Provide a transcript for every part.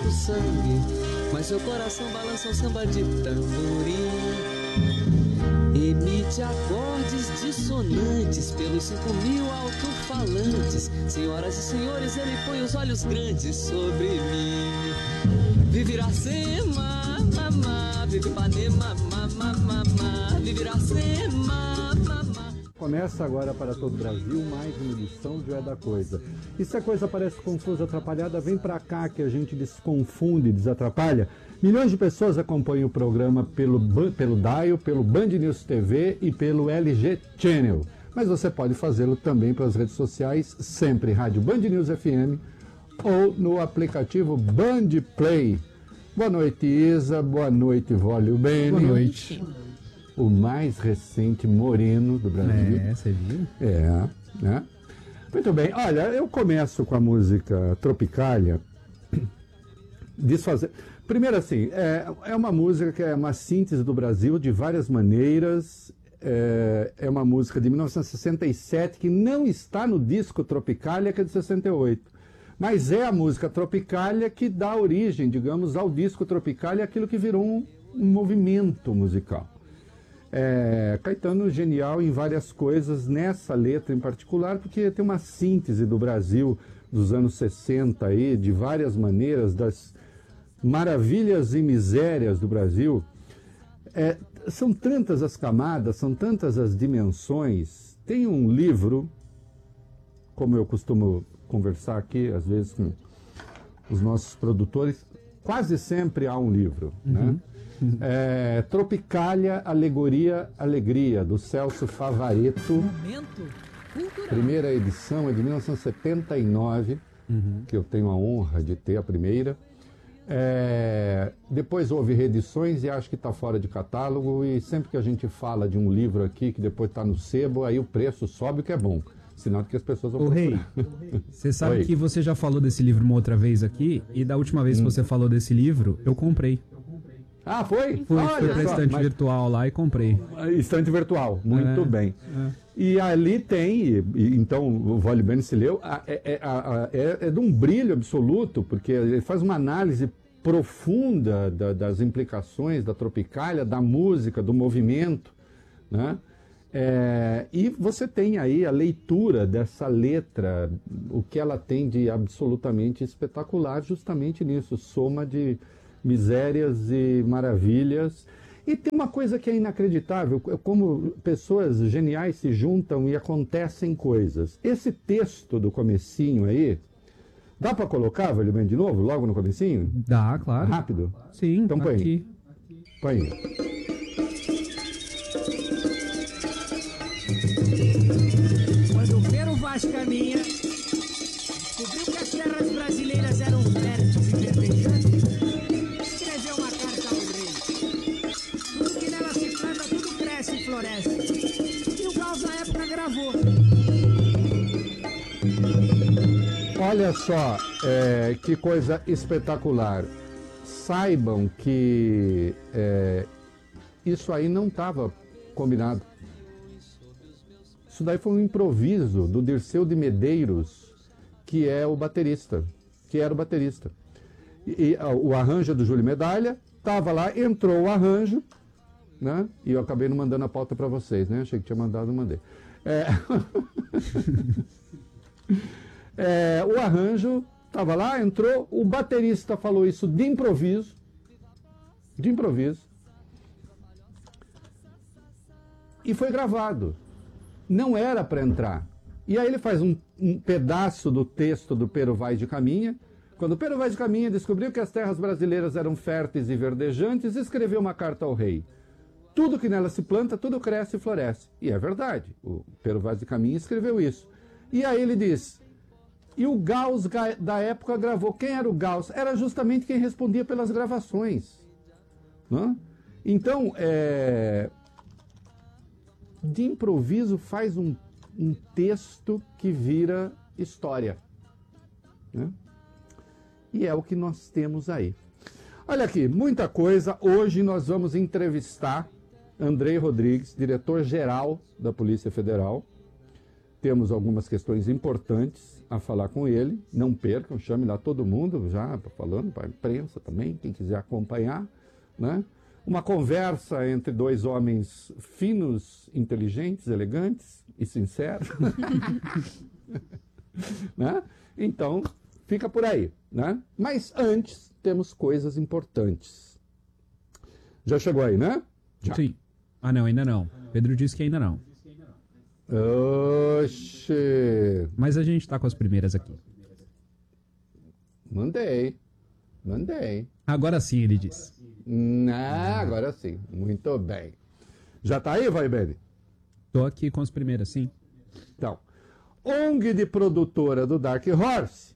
o sangue, mas seu coração balança um samba de tamborim. Emite acordes dissonantes pelos 5.000 alto-falantes. Senhoras e senhores, ele põe os olhos grandes sobre mim. Vive Iracema, mamá, vive Ipanema, mamá, mamá, vive Iracema, mamá. Começa agora para todo o Brasil mais uma edição de É da Coisa. E se a coisa parece confusa, atrapalhada, vem pra cá que a gente desconfunde, desatrapalha. Milhões de pessoas acompanham o programa pelo Dial, pelo Band News TV e pelo LG Channel. Mas você pode fazê-lo também pelas redes sociais, sempre Rádio Band News FM ou no aplicativo Band Play. Boa noite, Isa. Boa noite, Vólio Bene. Boa noite. O mais recente moreno do Brasil. É, você viu? É, né? Muito bem. Olha, eu começo com a música Tropicália. Desfazer. Primeiro, assim, é uma música que é uma síntese do Brasil de várias maneiras. É uma música de 1967 que não está no disco Tropicália, que é de 68. Mas é a música Tropicália que dá origem, digamos, ao disco Tropicália, aquilo que virou um movimento musical. Caetano genial em várias coisas, nessa letra em particular, porque tem uma síntese do Brasil dos anos 60 aí, de várias maneiras, das maravilhas e misérias do Brasil. São tantas as camadas, são tantas as dimensões. Tem um livro, como eu costumo conversar aqui, às vezes, com os nossos produtores, quase sempre há um livro, né? Tropicália, Alegoria, Alegria, do Celso Favaretto. Primeira edição é de 1979, que eu tenho a honra de ter a primeira. Depois houve reedições e acho que está fora de catálogo, e sempre que a gente fala de um livro aqui que depois está no sebo, aí o preço sobe, o que é bom. Sinal de que as pessoas vão procurar. Rei, você sabe que você já falou desse livro uma outra vez aqui, e da última vez que você falou desse livro, eu comprei. Ah, foi? Fui para estante virtual lá e comprei. Estante virtual, muito bem. E ali tem, então o Vólio Bene se leu, é de um brilho absoluto, porque ele faz uma análise profunda das implicações da Tropicália, da música, do movimento, né? E você tem aí a leitura dessa letra, o que ela tem de absolutamente espetacular, justamente nisso, soma de misérias e maravilhas. E tem uma coisa que é inacreditável, como pessoas geniais se juntam e acontecem coisas. Esse texto do comecinho aí, dá para colocar, Vólio Bene, de novo, logo no comecinho? Dá, claro. Rápido? Sim, então põe aqui. Põe aí. Quando o Pero Vaz caminha, descobriu que as terras brasileiras eram férteis e verdejantes, escreveu uma carta ao rei. Tudo que nela se planta, tudo cresce e floresce. E o Gauss na época gravou. Olha só, que coisa espetacular. Saibam que isso aí não estava combinado. Isso daí foi um improviso do Dirceu de Medeiros, que era o baterista. E o arranjo do Júlio Medalha, estava lá, entrou o arranjo, né? E eu acabei não mandando a pauta para vocês, né? Achei que tinha mandado, não mandei. O arranjo estava lá, entrou, o baterista falou isso de improviso, e foi gravado. Não era para entrar. E aí ele faz um pedaço do texto do Pero Vaz de Caminha. Quando o Pero Vaz de Caminha descobriu que as terras brasileiras eram férteis e verdejantes, escreveu uma carta ao rei. Tudo que nela se planta, tudo cresce e floresce. E é verdade. O Pero Vaz de Caminha escreveu isso. E aí ele diz... E o Gauss da época gravou. Quem era o Gauss? Era justamente quem respondia pelas gravações. Né? Então, de improviso faz um texto que vira história. Né? E é o que nós temos aí. Olha aqui, muita coisa. Hoje nós vamos entrevistar Andrei Rodrigues, diretor-geral da Polícia Federal. temos algumas questões importantes a falar com ele. Não percam, chame lá todo mundo, já falando, para a imprensa também, quem quiser acompanhar, né? Uma conversa entre dois homens finos, inteligentes, elegantes e sinceros. Né? Então, fica por aí, né? Mas antes, temos coisas importantes. Já chegou aí, né? Já. Sim. Ah, não, ainda não. Pedro disse que ainda não. Oxê. Mas a gente tá com as primeiras aqui. Mandei. Agora sim, ele disse. Agora sim. Muito bem. Já tá aí, vai, Beni? Tô aqui com as primeiras, sim. Então, ONG de produtora do Dark Horse,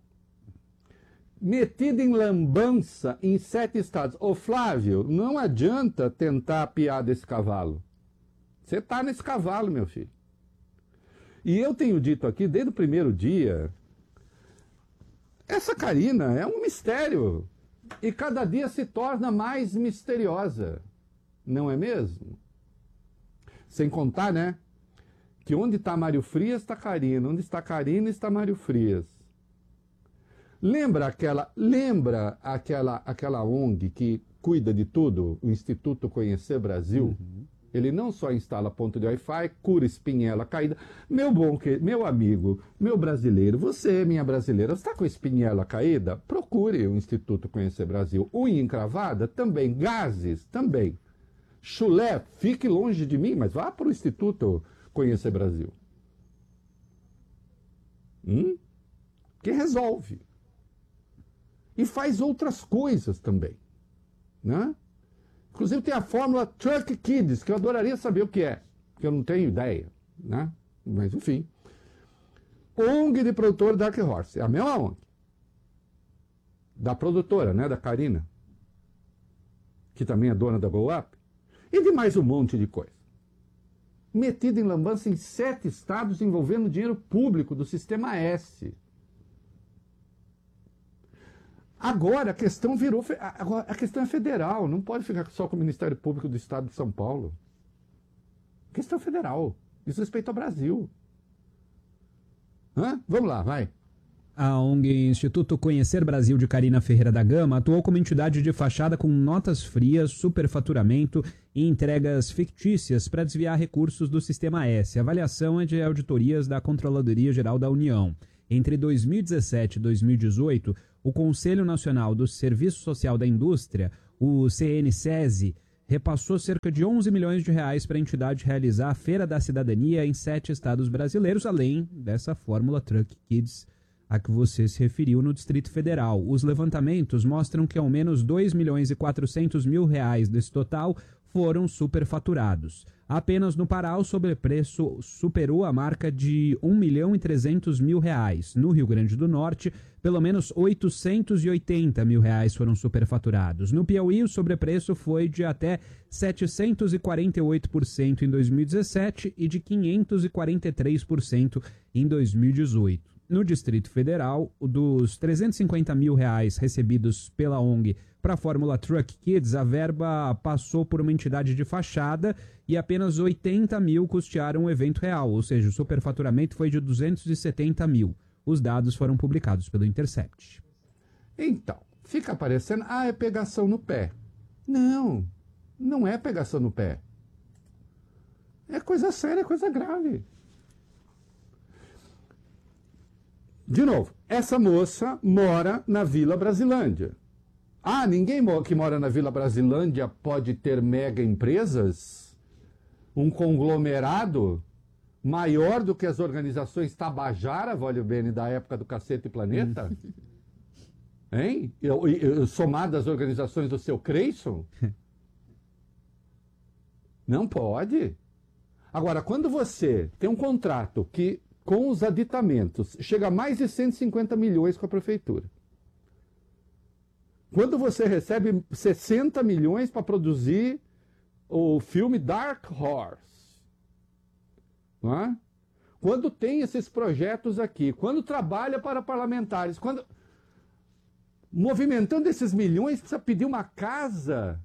metida em lambança em 7 estados. Ô Flávio, não adianta tentar apiar desse cavalo. Você tá nesse cavalo, meu filho. E eu tenho dito aqui, desde o primeiro dia, essa Karina é um mistério. E cada dia se torna mais misteriosa. Não é mesmo? Sem contar, né? Que onde está Mário Frias, está Karina. Onde está Karina, está Mário Frias. Lembra aquela ONG que cuida de tudo, o Instituto Conhecer Brasil? Uhum. Ele não só instala ponto de Wi-Fi, cura espinhela caída. Meu amigo, meu brasileiro, você, minha brasileira, está com espinhela caída? Procure o Instituto Conhecer Brasil. Unha encravada? Também. Gases? Também. Chulé? Fique longe de mim, mas vá para o Instituto Conhecer Brasil. Que resolve. E faz outras coisas também, né? Inclusive tem a fórmula Truck Kids, que eu adoraria saber o que é, porque eu não tenho ideia, né? Mas enfim. ONG de produtor Dark Horse, é a mesma ONG. Da produtora, né? Da Karina, que também é dona da Go Up. E de mais um monte de coisa. Metida em lambança em 7 estados envolvendo dinheiro público do Sistema S. Agora a questão virou. A questão é federal, não pode ficar só com o Ministério Público do Estado de São Paulo. Questão federal. Isso respeita ao Brasil. Vamos lá, vai. A ONG Instituto Conhecer Brasil de Karina Ferreira da Gama atuou como entidade de fachada com notas frias, superfaturamento e entregas fictícias para desviar recursos do Sistema S. A avaliação é de auditorias da Controladoria Geral da União. Entre 2017 e 2018, o Conselho Nacional do Serviço Social da Indústria, o CNSESI, repassou cerca de 11 milhões de reais para a entidade realizar a Feira da Cidadania em 7 estados brasileiros, além dessa fórmula Truck Kids a que você se referiu no Distrito Federal. Os levantamentos mostram que ao menos 2 milhões e 400 mil reais desse total foram superfaturados. Apenas no Pará, o sobrepreço superou a marca de 1 milhão e 300 mil reais. No Rio Grande do Norte, pelo menos 880 mil reais foram superfaturados. No Piauí, o sobrepreço foi de até 748% em 2017 e de 543% em 2018. No Distrito Federal, dos 350 mil reais recebidos pela ONG para a fórmula Truck Kids, a verba passou por uma entidade de fachada e apenas 80 mil custearam o evento real, ou seja, o superfaturamento foi de 270 mil. Os dados foram publicados pelo Intercept. Então, fica parecendo, é pegação no pé. Não, não é pegação no pé. É coisa séria, é coisa grave. De novo, essa moça mora na Vila Brasilândia. Ninguém que mora na Vila Brasilândia pode ter mega empresas? Um conglomerado maior do que as organizações Tabajara, Volio Bene, da época do Cacete e Planeta? Hein? Somado às organizações do seu Creyson? Não pode. Agora, quando você tem um contrato que, com os aditamentos, chega a mais de 150 milhões com a prefeitura. Quando você recebe 60 milhões para produzir o filme Dark Horse. Não é? Quando tem esses projetos aqui, quando trabalha para parlamentares, quando movimentando esses milhões, precisa pedir uma casa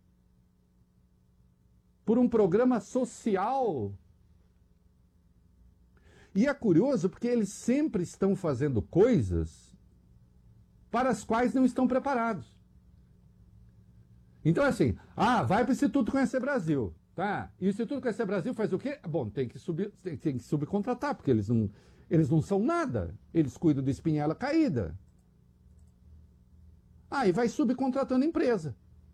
por um programa social. E é curioso porque eles sempre estão fazendo coisas para as quais não estão preparados. Então, assim, vai para o Instituto Conhecer Brasil, tá? E o Instituto Conhecer Brasil faz o quê? Bom, tem que subcontratar, porque eles não são nada. Eles cuidam de espinhela caída. E vai subcontratando empresa.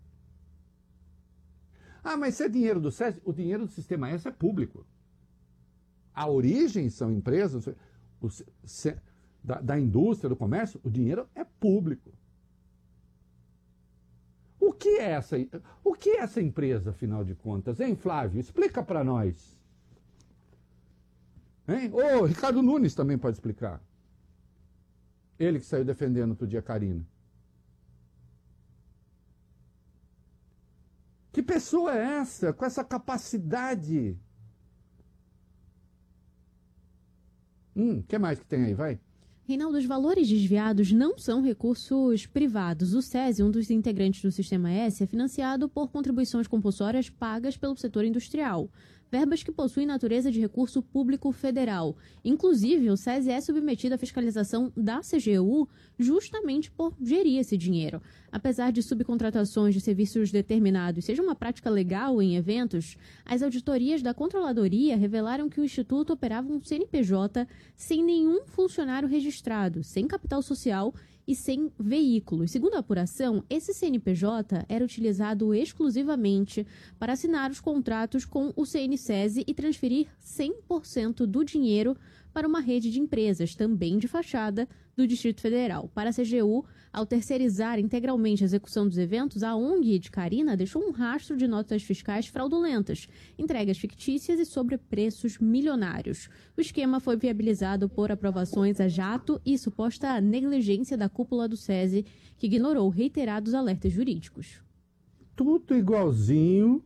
Mas se é dinheiro do SESI, o dinheiro do Sistema S é público. A origem são empresas da indústria, do comércio, o dinheiro é público. O que é essa empresa, afinal de contas, hein, Flávio? Explica para nós. Hein? Ricardo Nunes também pode explicar. Ele que saiu defendendo outro dia a Karina. Que pessoa é essa, com essa capacidade? Que mais que tem aí, vai? Reinaldo, os valores desviados não são recursos privados. O SESI, um dos integrantes do Sistema S, é financiado por contribuições compulsórias pagas pelo setor industrial. Verbas que possuem natureza de recurso público federal. Inclusive, o SESI é submetido à fiscalização da CGU justamente por gerir esse dinheiro. Apesar de subcontratações de serviços determinados seja uma prática legal em eventos, as auditorias da Controladoria revelaram que o Instituto operava um CNPJ sem nenhum funcionário registrado, sem capital social e sem veículos. Segundo a apuração, esse CNPJ era utilizado exclusivamente para assinar os contratos com o CNSESI e transferir 100% do dinheiro para uma rede de empresas, também de fachada, do Distrito Federal. Para a CGU, ao terceirizar integralmente a execução dos eventos, a ONG de Karina deixou um rastro de notas fiscais fraudulentas, entregas fictícias e sobrepreços milionários. O esquema foi viabilizado por aprovações a jato e suposta negligência da cúpula do SESI, que ignorou reiterados alertas jurídicos. Tudo igualzinho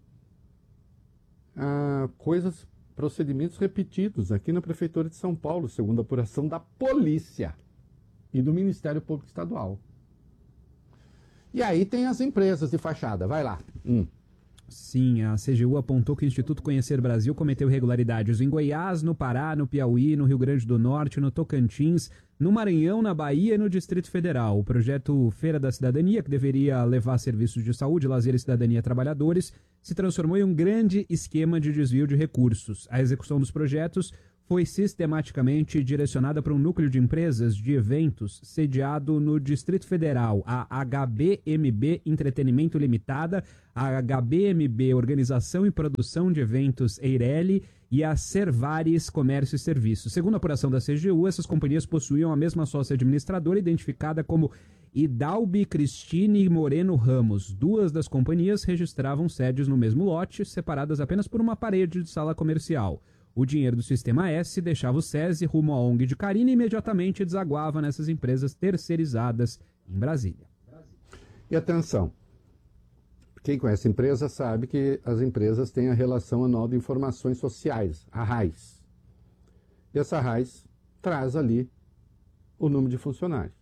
a procedimentos repetidos aqui na Prefeitura de São Paulo, segundo a apuração da Polícia e do Ministério Público Estadual. E aí tem as empresas de fachada, vai lá. Sim, a CGU apontou que o Instituto Conhecer Brasil cometeu irregularidades em Goiás, no Pará, no Piauí, no Rio Grande do Norte, no Tocantins, no Maranhão, na Bahia e no Distrito Federal. O projeto Feira da Cidadania, que deveria levar serviços de saúde, lazer e cidadania a trabalhadores, se transformou em um grande esquema de desvio de recursos. A execução dos projetos foi sistematicamente direcionada para um núcleo de empresas de eventos sediado no Distrito Federal, a HBMB Entretenimento Limitada, a HBMB Organização e Produção de Eventos Eireli e a Servares Comércio e Serviços. Segundo a apuração da CGU, essas companhias possuíam a mesma sócia administradora identificada como Idalbi Cristine Moreno Ramos. Duas das companhias registravam sedes no mesmo lote, separadas apenas por uma parede de sala comercial. O dinheiro do Sistema S deixava o SESI rumo à ONG de Karina e imediatamente desaguava nessas empresas terceirizadas em Brasília. E atenção, quem conhece a empresa sabe que as empresas têm a Relação Anual de Informações Sociais, a RAIS. E essa RAIS traz ali o número de funcionários.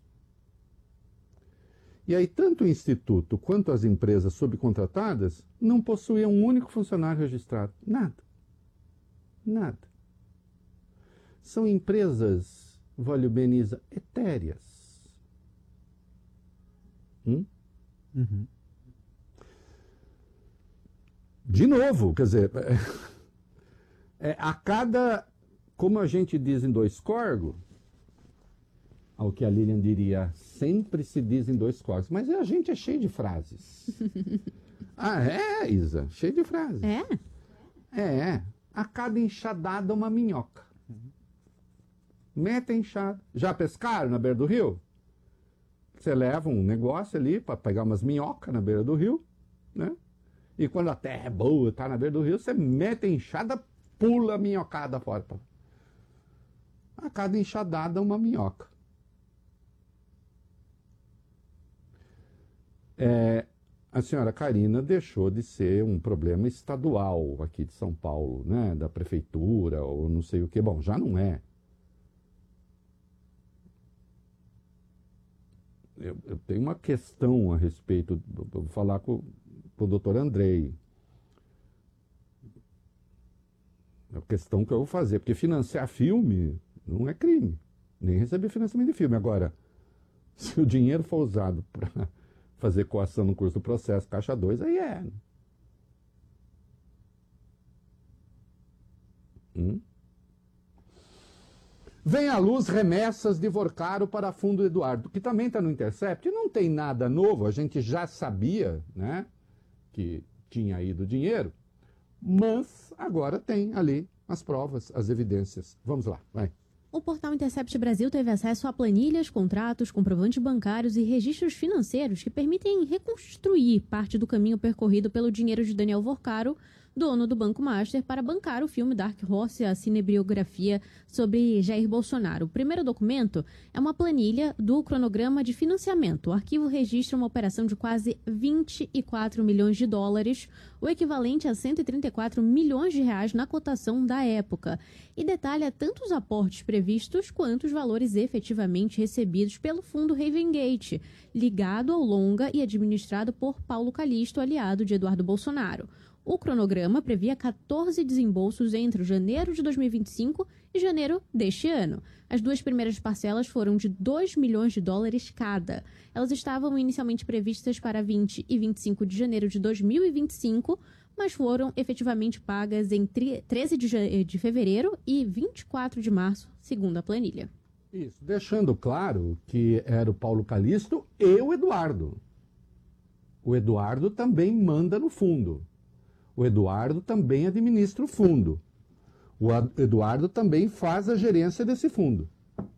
E aí tanto o Instituto quanto as empresas subcontratadas não possuíam um único funcionário registrado. Nada. São empresas, Vólio Beniza, etéreas. De novo, quer dizer, a cada, como a gente diz em dois corgos, ao que a Lilian diria, sempre se diz em dois corgos, mas a gente é cheio de frases. Isa? Cheio de frases. É. A cada enxadada uma minhoca. Mete a enxada. Já pescaram na beira do rio? Você leva um negócio ali para pegar umas minhocas na beira do rio, né? E quando a terra é boa, tá na beira do rio, você mete a enxada, pula a minhocada fora. A cada enxadada uma minhoca. A senhora Karina deixou de ser um problema estadual aqui de São Paulo, né? Da prefeitura ou não sei o que. Bom, já não é. Eu tenho uma questão a respeito, vou falar com o doutor Andrei. É a questão que eu vou fazer, porque financiar filme não é crime, nem receber financiamento de filme. Agora, se o dinheiro for usado para fazer coação no curso do processo, caixa 2, aí é. Vem à luz remessas de Vorcaro para fundo Eduardo, que também está no Intercept. Não tem nada novo, a gente já sabia, né, que tinha ido dinheiro, mas agora tem ali as provas, as evidências. Vamos lá, vai. O portal Intercept Brasil teve acesso a planilhas, contratos, comprovantes bancários e registros financeiros que permitem reconstruir parte do caminho percorrido pelo dinheiro de Daniel Vorcaro, dono do Banco Master, para bancar o filme Dark Horse, a cinebiografia sobre Jair Bolsonaro. O primeiro documento é uma planilha do cronograma de financiamento. O arquivo registra uma operação de quase 24 milhões de dólares, o equivalente a 134 milhões de reais na cotação da época, e detalha tanto os aportes previstos quanto os valores efetivamente recebidos pelo fundo Ravengate, ligado ao longa e administrado por Paulo Calixto, aliado de Eduardo Bolsonaro. O cronograma previa 14 desembolsos entre janeiro de 2025 e janeiro deste ano. As duas primeiras parcelas foram de 2 milhões de dólares cada. Elas estavam inicialmente previstas para 20 e 25 de janeiro de 2025, mas foram efetivamente pagas em 13 de fevereiro e 24 de março, segundo a planilha. Isso, deixando claro que era o Paulo Calixto e o Eduardo. O Eduardo também manda no fundo. O Eduardo também administra o fundo. O Eduardo também faz a gerência desse fundo.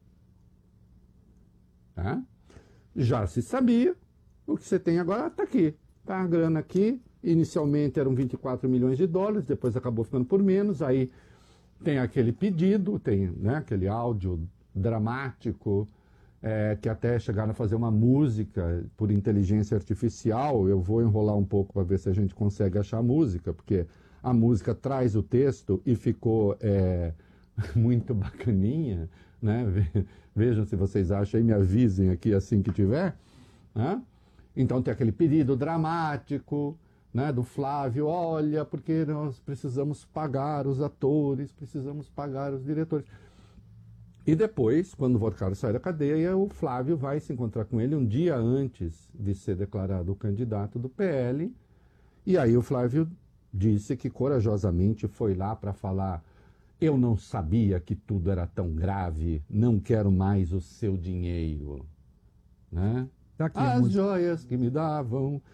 Tá? Já se sabia. O que você tem agora está aqui. Está a grana aqui. Inicialmente eram 24 milhões de dólares, depois acabou ficando por menos. Aí tem aquele pedido, tem, né, aquele áudio dramático, que até chegaram a fazer uma música por inteligência artificial. Eu vou enrolar um pouco para ver se a gente consegue achar a música, porque a música traz o texto e ficou muito bacaninha, né? Vejam se vocês acham aí, me avisem aqui assim que tiver. Né? Então tem aquele pedido dramático, né, do Flávio, olha, porque nós precisamos pagar os atores, precisamos pagar os diretores. E depois, quando o Vorcaro sai da cadeia, o Flávio vai se encontrar com ele um dia antes de ser declarado o candidato do PL. E aí o Flávio disse que corajosamente foi lá para falar: eu não sabia que tudo era tão grave, não quero mais o seu dinheiro. Né? Tá aqui, As joias que me davam